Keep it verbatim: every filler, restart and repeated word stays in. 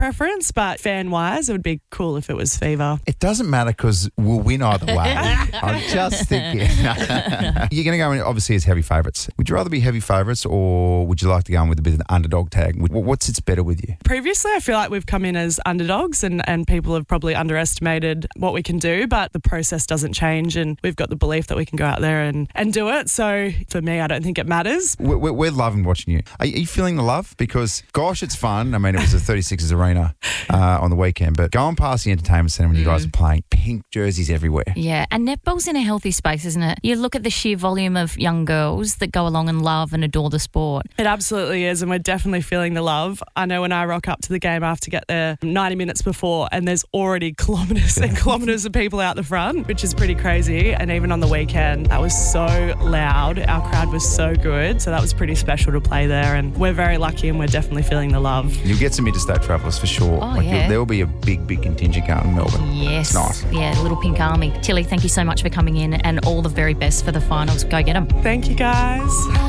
preference, but fan-wise, it would be cool if it was Fever. It doesn't matter because we'll win either way. I'm just thinking. You're going to go in, obviously, as heavy favourites. Would you rather be heavy favourites or would you like to go in with a bit of an underdog tag? What sits better with you? Previously, I feel like we've come in as underdogs and, and people have probably underestimated what we can do, but the process doesn't change and we've got the belief that we can go out there and, and do it. So for me, I don't think it matters. We're, we're loving watching you. Are you feeling the love? Because, gosh, it's fun. I mean, it was a thirty-sixers arena uh, on the weekend, but going past the entertainment centre when you guys are playing, pink jerseys everywhere. Yeah, and netball's in a healthy space, isn't it? You look at the sheer volume of young girls that go along and love and adore the sport. It absolutely is, and we're definitely feeling the love. I know when I rock up to the game, I have to get there ninety minutes before, and there's already kilometres and kilometres of people out the front, which is pretty crazy. And even on the weekend, that was so loud. Our crowd was so good, so that was pretty special to play there, and we're very lucky and we're definitely feeling the love. You'll get some interstate travellers for sure. Oh, like yeah. There will be a big, big contingent going to Melbourne. Yes. It's nice. Yeah, Little Pink Army. Tilly, thank you so much for coming in and all the very best for the finals. Go get them. Thank you, guys.